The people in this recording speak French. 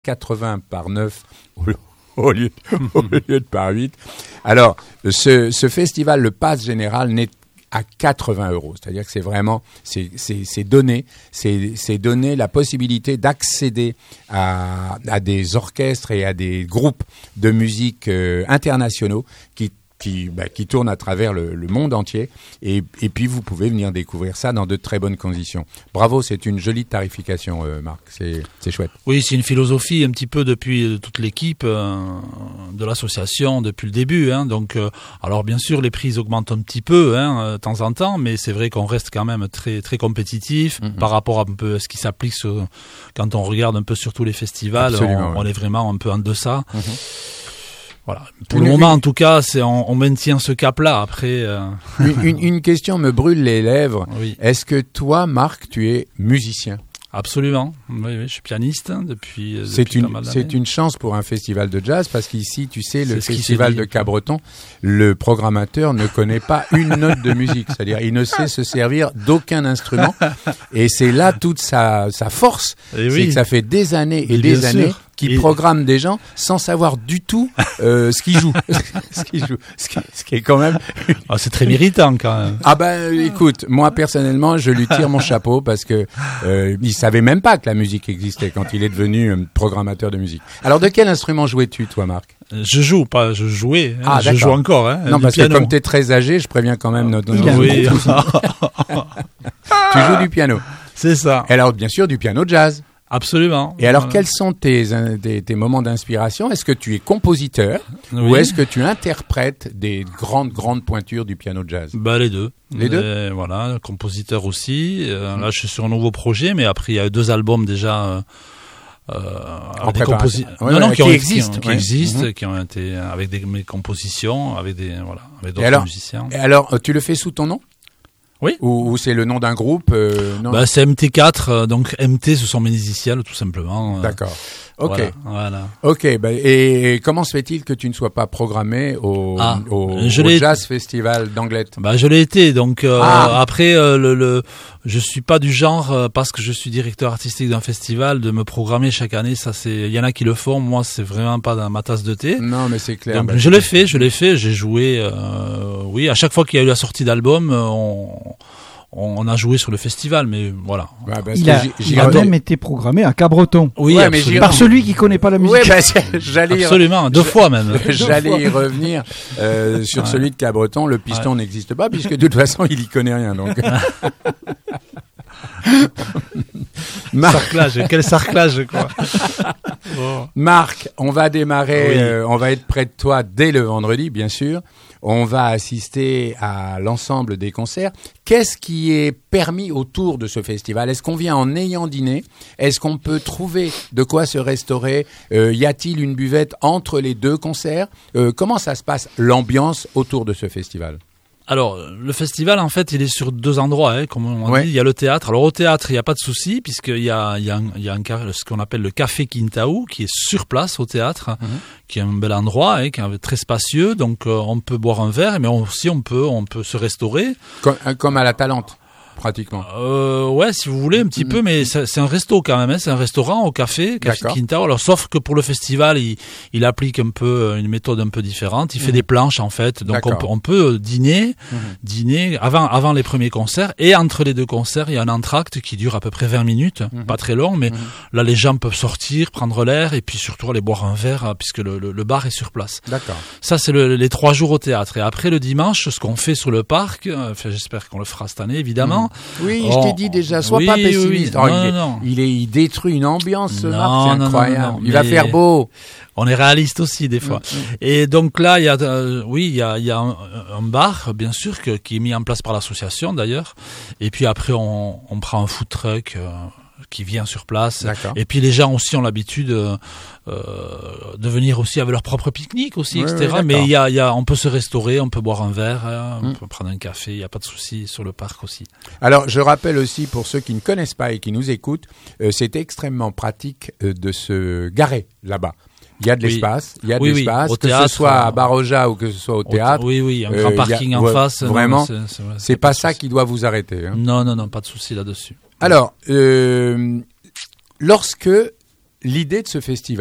80 par 9 au lieu de par 8. Alors, ce festival, le pass général, n'est à 80 €. C'est-à-dire que c'est vraiment, c'est donner la possibilité d'accéder à des orchestres et à des groupes de musique internationaux qui tournent à travers le monde entier. Et puis, vous pouvez venir découvrir ça dans de très bonnes conditions. Bravo, c'est une jolie tarification, Marc. C'est chouette. Oui, c'est une philosophie un petit peu depuis toute l'équipe de l'association depuis le début. Donc, alors bien sûr, les prix augmentent un petit peu de temps en temps, mais c'est vrai qu'on reste quand même très, très compétitif par rapport à un peu ce qui s'applique quand on regarde un peu sur tous les festivals. On est vraiment un peu en deçà. Voilà. Pour le moment, en tout cas, on maintient ce cap-là. Après, une question me brûle les lèvres. Oui. Est-ce que toi, Marc, tu es musicien ? Absolument. Oui, je suis pianiste depuis pas mal d'années. C'est une chance pour un festival de jazz parce qu'ici, tu sais, le festival de Cabreton, le programmateur ne connaît pas une note de musique. C'est-à-dire, il ne sait se servir d'aucun instrument. Et c'est là toute sa force. C'est que ça fait des années et des années qu'il programme des gens sans savoir du tout ce qu'ils jouent. Ce qui est quand même... c'est très méritant quand même. Ah ben, écoute, moi personnellement, je lui tire mon chapeau parce que il savait même pas que la musique existait quand il est devenu programmateur de musique. Alors, de quel instrument jouais-tu, toi, Marc ? Je jouais. Je joue encore. Non, parce que comme tu es très âgé, je préviens quand même notre... Oui. Tu joues du piano. C'est ça. Et alors, bien sûr, du piano jazz. Absolument. Et alors, quels sont tes moments d'inspiration ? Est-ce que tu es compositeur ou est-ce que tu interprètes des grandes pointures du piano jazz ? Les deux. Les deux ? Voilà, compositeur aussi. Là, je suis sur un nouveau projet, mais après, il y a 2 albums déjà... qui existent, qui ont été avec mes compositions, avec d'autres musiciens. Et alors, tu le fais sous ton nom ? Oui. Ou c'est le nom d'un groupe non c'est MT4, donc MT, ce sont mes initiales, tout simplement. D'accord. Ok. Voilà. Ok. Et comment se fait-il que tu ne sois pas programmé au Jazz Festival d'Anglet ? Je l'ai été. Donc après, je suis pas du genre parce que je suis directeur artistique d'un festival de me programmer chaque année. Ça, il y en a qui le font. Moi, c'est vraiment pas dans ma tasse de thé. Non, mais c'est clair. Donc je l'ai fait. J'ai joué. Oui, à chaque fois qu'il y a eu la sortie d'album, on a joué sur le festival, mais voilà. Il a même été programmé à Cabreton. Oui, mais par celui qui connaît pas la musique. J'allais absolument, 2 fois même. J'allais y revenir sur celui de Cabreton. Le piston n'existe pas puisque de toute façon il y connaît rien. Donc. Quel sarclage quoi. Marc, on va démarrer. On va être près de toi dès le vendredi, bien sûr. On va assister à l'ensemble des concerts. Qu'est-ce qui est permis autour de ce festival ? Est-ce qu'on vient en ayant dîné ? Est-ce qu'on peut trouver de quoi se restaurer ? Y a-t-il une buvette entre les 2 concerts ? Comment ça se passe, l'ambiance autour de ce festival ? Alors, le festival, en fait, il est sur 2 endroits, comme on dit. Il y a le théâtre. Alors, au théâtre, il n'y a pas de souci, puisqu'il y a ce qu'on appelle le Café Quintao, qui est sur place au théâtre, qui est un bel endroit, qui est très spacieux. Donc, on peut boire un verre, mais aussi, on peut se restaurer. Comme à la Talente. Pratiquement. Si vous voulez un petit peu, mais c'est un resto quand même. C'est un restaurant au café Quintao. Alors sauf que pour le festival, il applique un peu une méthode un peu différente. Il fait des planches en fait, donc on peut dîner avant les premiers concerts, et entre les 2 concerts, il y a un entracte qui dure à peu près 20 minutes, pas très long, mais là les gens peuvent sortir, prendre l'air et puis surtout aller boire un verre puisque le bar est sur place. D'accord. Ça c'est les 3 jours au théâtre, et après le dimanche, ce qu'on fait sur le parc, j'espère qu'on le fera cette année évidemment. Oui, je t'ai dit déjà, sois pas pessimiste. Il détruit une ambiance, ce Marc, c'est incroyable. Il va faire beau. On est réaliste aussi des fois. Et donc là, il y a un bar, bien sûr, qui est mis en place par l'association d'ailleurs. Et puis après, on prend un food truck qui vient sur place. D'accord. Et puis les gens aussi ont l'habitude de venir aussi avec leur propre pique-nique aussi, etc. Oui, mais on peut se restaurer, on peut boire un verre, on peut prendre un café, il n'y a pas de souci sur le parc aussi. Alors je rappelle aussi pour ceux qui ne connaissent pas et qui nous écoutent, c'est extrêmement pratique de se garer là-bas. Il y a de l'espace, que théâtre, ce soit à Baroja ou que ce soit au théâtre. Oui, un grand parking en face. Vraiment, c'est pas ça qui doit vous arrêter. Non, pas de souci là-dessus. Alors, lorsque l'idée de ce festival,